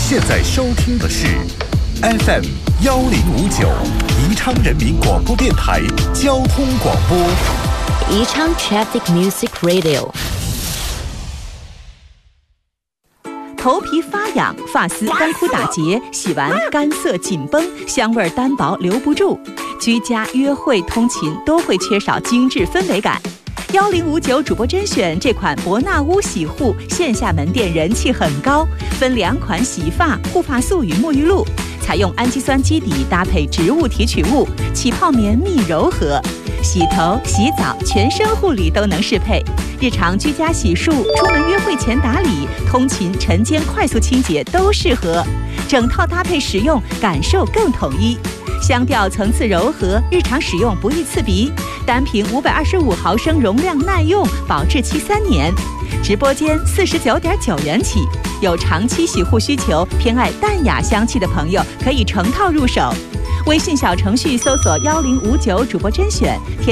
现在收听的是 FM 1059宜昌人民广播电台交通广播。 宜昌 Traffic Music Radio。 头皮发痒，发丝干枯打结，洗完干涩紧绷，香味单薄留不住。居家、约会、通勤都会缺少精致氛围感。1059主播甄选这款伯纳乌洗护线下门店人气很高，分2款洗发、护发素与沐浴露，采用氨基酸基底搭配植物提取物，起泡绵密柔和，洗头、洗澡、全身护理都能适配。日常居家洗漱、出门约会前打理、通勤晨间快速清洁都适合，整套搭配使用，感受更统一。香调层次柔和，日常使用不易刺鼻。单瓶525毫升容量耐用，保质期3年。直播间49.9元起，有长期洗护需求、偏爱淡雅香气的朋友可以成套入手。微信小程序搜索1059主播甄选。